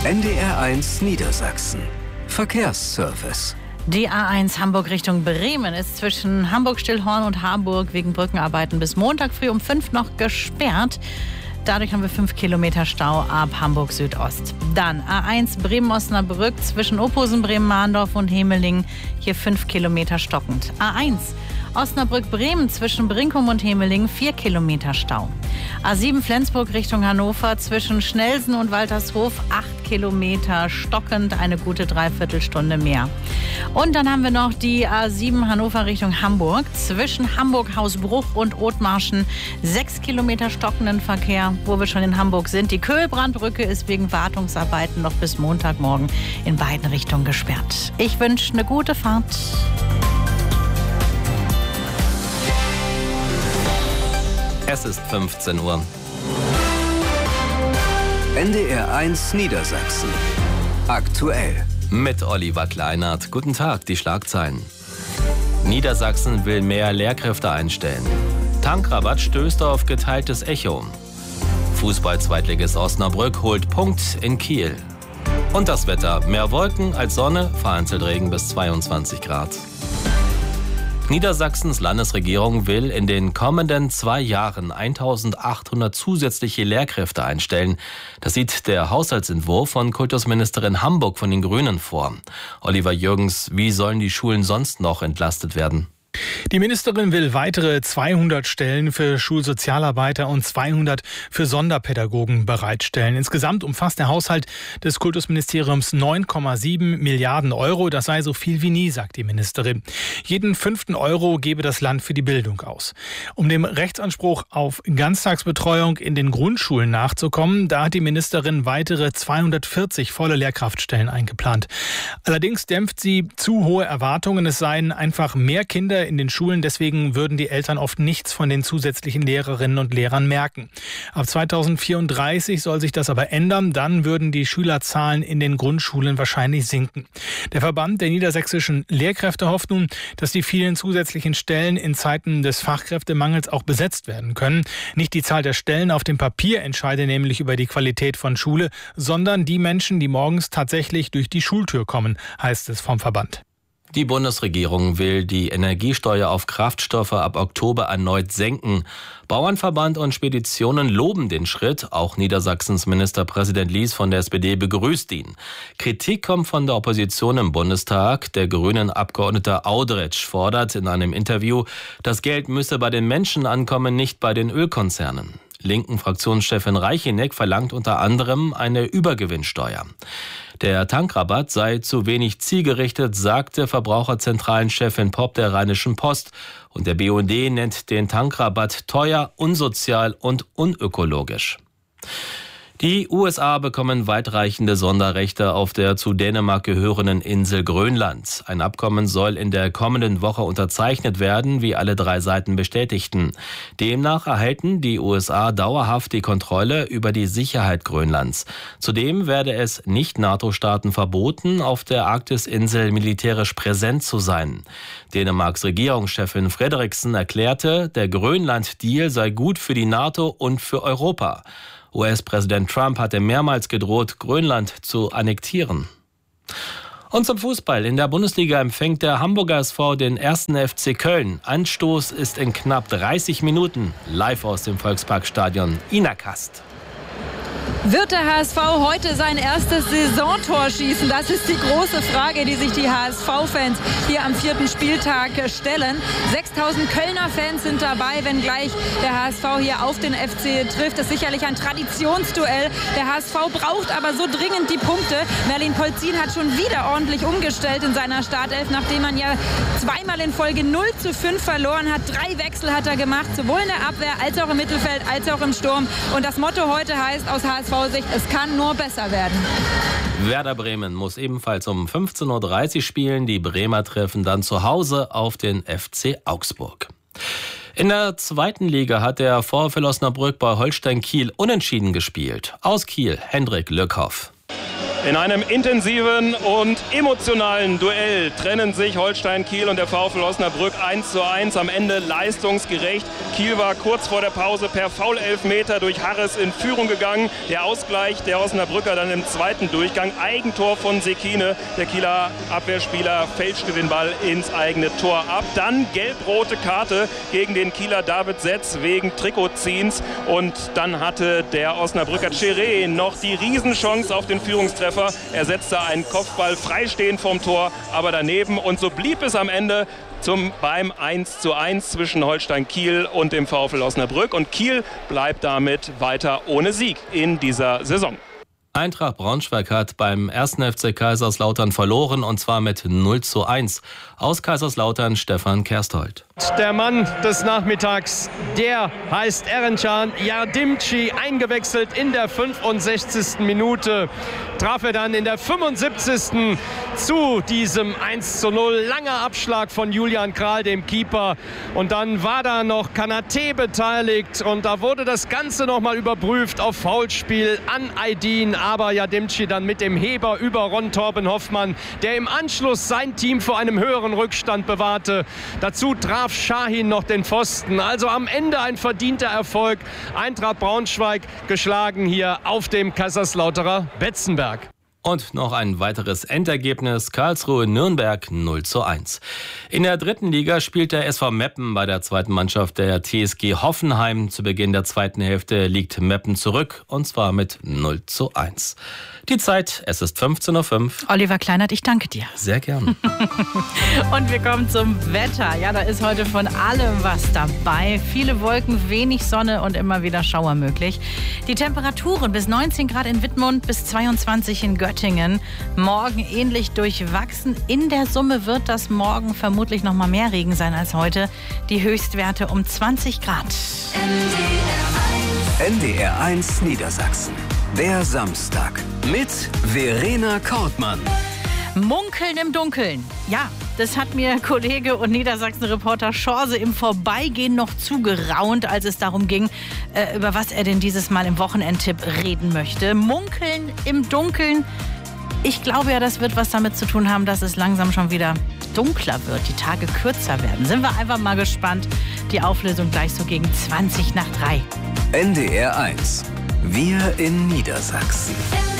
NDR1 Niedersachsen. Verkehrsservice. Die A1 Hamburg Richtung Bremen ist zwischen Hamburg-Stillhorn und Harburg wegen Brückenarbeiten bis Montag früh um 5 noch gesperrt. Dadurch haben wir 5 Kilometer Stau ab Hamburg Südost. Dann A1 Bremen-Osnabrück zwischen Opposen, Bremen-Mahndorf und Hemeling. Hier 5 Kilometer stockend. A1 Osnabrück-Bremen zwischen Brinkum und Hemeling 4 Kilometer Stau. A7 Flensburg Richtung Hannover zwischen Schnelsen und Waltershof 8 Kilometer stockend, eine gute Dreiviertelstunde mehr. Und dann haben wir noch die A7 Hannover Richtung Hamburg zwischen Hamburg-Hausbruch und Othmarschen 6 Kilometer stockenden Verkehr, wo wir schon in Hamburg sind. Die Köhlbrandbrücke ist wegen Wartungsarbeiten noch bis Montagmorgen in beiden Richtungen gesperrt. Ich wünsche eine gute Fahrt. Es ist 15 Uhr. NDR1 Niedersachsen. Aktuell. Mit Oliver Kleinert. Guten Tag, die Schlagzeilen. Niedersachsen will mehr Lehrkräfte einstellen. Tankrabatt stößt auf geteiltes Echo. Fußball-Zweitligist Osnabrück holt Punkt in Kiel. Und das Wetter. Mehr Wolken als Sonne, vereinzelt Regen bis 22 Grad. Niedersachsens Landesregierung will in den kommenden 2 Jahren 1.800 zusätzliche Lehrkräfte einstellen. Das sieht der Haushaltsentwurf von Kultusministerin Hamburg von den Grünen vor. Oliver Jürgens, wie sollen die Schulen sonst noch entlastet werden? Die Ministerin will weitere 200 Stellen für Schulsozialarbeiter und 200 für Sonderpädagogen bereitstellen. Insgesamt umfasst der Haushalt des Kultusministeriums 9,7 Milliarden Euro. Das sei so viel wie nie, sagt die Ministerin. Jeden 5. Euro gebe das Land für die Bildung aus. Um dem Rechtsanspruch auf Ganztagsbetreuung in den Grundschulen nachzukommen, da hat die Ministerin weitere 240 volle Lehrkraftstellen eingeplant. Allerdings dämpft sie zu hohe Erwartungen. Es seien einfach mehr Kinder in den Schulen, deswegen würden die Eltern oft nichts von den zusätzlichen Lehrerinnen und Lehrern merken. Ab 2034 soll sich das aber ändern, dann würden die Schülerzahlen in den Grundschulen wahrscheinlich sinken. Der Verband der niedersächsischen Lehrkräfte hofft nun, dass die vielen zusätzlichen Stellen in Zeiten des Fachkräftemangels auch besetzt werden können. Nicht die Zahl der Stellen auf dem Papier entscheide nämlich über die Qualität von Schule, sondern die Menschen, die morgens tatsächlich durch die Schultür kommen, heißt es vom Verband. Die Bundesregierung will die Energiesteuer auf Kraftstoffe ab Oktober erneut senken. Bauernverband und Speditionen loben den Schritt. Auch Niedersachsens Ministerpräsident Lies von der SPD begrüßt ihn. Kritik kommt von der Opposition im Bundestag. Der grünen Abgeordnete Audretsch fordert in einem Interview, das Geld müsse bei den Menschen ankommen, nicht bei den Ölkonzernen. Linken Fraktionschefin Reicheneck verlangt unter anderem eine Übergewinnsteuer. Der Tankrabatt sei zu wenig zielgerichtet, sagte Verbraucherzentralenchefin Popp der Rheinischen Post. Und der BUND nennt den Tankrabatt teuer, unsozial und unökologisch. Die USA bekommen weitreichende Sonderrechte auf der zu Dänemark gehörenden Insel Grönland. Ein Abkommen soll in der kommenden Woche unterzeichnet werden, wie alle 3 Seiten bestätigten. Demnach erhalten die USA dauerhaft die Kontrolle über die Sicherheit Grönlands. Zudem werde es Nicht-NATO-Staaten verboten, auf der Arktisinsel militärisch präsent zu sein. Dänemarks Regierungschefin Frederiksen erklärte, der Grönland-Deal sei gut für die NATO und für Europa. US-Präsident Trump hatte mehrmals gedroht, Grönland zu annektieren. Und zum Fußball. In der Bundesliga empfängt der Hamburger SV den 1. FC Köln. Anstoß ist in knapp 30 Minuten. Live aus dem Volksparkstadion. Ina Kast. Wird der HSV heute sein erstes Saisontor schießen? Das ist die große Frage, die sich die HSV-Fans hier am 4. Spieltag stellen. 6.000 Kölner Fans sind dabei, wenngleich der HSV hier auf den FC trifft. Das ist sicherlich ein Traditionsduell. Der HSV braucht aber so dringend die Punkte. Merlin Polzin hat schon wieder ordentlich umgestellt in seiner Startelf, nachdem man ja zweimal in Folge 0:5 verloren hat. 3 Wechsel hat er gemacht, sowohl in der Abwehr als auch im Mittelfeld, als auch im Sturm. Und das Motto heute heißt aus HSV-Sicht, es kann nur besser werden. Werder Bremen muss ebenfalls um 15:30 Uhr spielen. Die Bremer treffen dann zu Hause auf den FC Augsburg. In der 2. Liga hat der VfL Osnabrück bei Holstein Kiel unentschieden gespielt. Aus Kiel, Hendrik Lückhoff. In einem intensiven und emotionalen Duell trennen sich Holstein Kiel und der VfL Osnabrück 1:1. Am Ende leistungsgerecht. Kiel war kurz vor der Pause per Foul-Elfmeter durch Harris in Führung gegangen. Der Ausgleich der Osnabrücker dann im zweiten Durchgang. Eigentor von Sekine. Der Kieler Abwehrspieler fälschte den Ball ins eigene Tor ab. Dann gelb-rote Karte gegen den Kieler David Setz wegen Trikotziehens. Und dann hatte der Osnabrücker Cheré noch die Riesenchance auf den Führungstreffer. Er setzte einen Kopfball freistehend vom Tor, aber daneben. Und so blieb es am Ende beim 1:1 zwischen Holstein Kiel und dem VfL Osnabrück. Und Kiel bleibt damit weiter ohne Sieg in dieser Saison. Eintracht Braunschweig hat beim 1. FC Kaiserslautern verloren, und zwar mit 0:1. Aus Kaiserslautern Stefan Kersthold. Der Mann des Nachmittags, der heißt Erencan Yardimci, eingewechselt in der 65. Minute. Traf er dann in der 75. zu diesem 1:0. Langer Abschlag von Julian Kral, dem Keeper. Und dann war da noch Kanaté beteiligt und da wurde das Ganze nochmal überprüft auf Foulspiel an Aydin. Aber Yardimci dann mit dem Heber über Ron Torben Hoffmann, der im Anschluss sein Team vor einem höheren Rückstand bewahrte. Dazu traf Shahin noch den Pfosten. Also am Ende ein verdienter Erfolg. Eintracht Braunschweig geschlagen hier auf dem Kaiserslauterer Betzenberg. Und noch ein weiteres Endergebnis: Karlsruhe-Nürnberg 0:1. In der dritten Liga spielt der SV Meppen bei der zweiten Mannschaft der TSG Hoffenheim. Zu Beginn der zweiten Hälfte liegt Meppen zurück, und zwar mit 0:1. Die Zeit, es ist 15:05 Uhr. Oliver Kleinert, ich danke dir. Sehr gern. Und wir kommen zum Wetter. Ja, da ist heute von allem was dabei. Viele Wolken, wenig Sonne und immer wieder Schauer möglich. Die Temperaturen bis 19 Grad in Wittmund, bis 22 in Göttingen. Morgen ähnlich durchwachsen. In der Summe wird das morgen vermutlich noch mal mehr Regen sein als heute. Die Höchstwerte um 20 Grad. NDR1 Niedersachsen. Der Samstag mit Verena Kortmann. Munkeln im Dunkeln. Ja, das hat mir Kollege und Niedersachsen-Reporter Schorse im Vorbeigehen noch zugeraunt, als es darum ging, über was er denn dieses Mal im Wochenendtipp reden möchte. Munkeln im Dunkeln. Ich glaube ja, das wird was damit zu tun haben, dass es langsam schon wieder dunkler wird, die Tage kürzer werden. Sind wir einfach mal gespannt. Die Auflösung gleich so gegen 20 nach 3. NDR1. Wir in Niedersachsen.